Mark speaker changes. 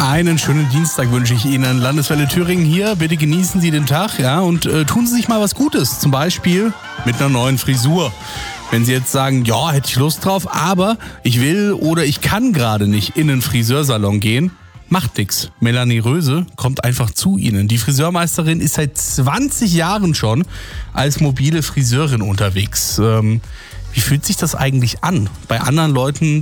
Speaker 1: Einen schönen Dienstag wünsche ich Ihnen. Landeswelle Thüringen hier. Bitte genießen Sie den Tag, ja, und tun Sie sich mal was Gutes. Zum Beispiel mit einer neuen Frisur. Wenn Sie jetzt sagen, ja, hätte ich Lust drauf, aber ich will oder ich kann gerade nicht in einen Friseursalon gehen, macht nix. Melanie Röse kommt einfach zu Ihnen. Die Friseurmeisterin ist seit 20 Jahren schon als mobile Friseurin unterwegs. Wie fühlt sich das eigentlich an? Bei anderen Leuten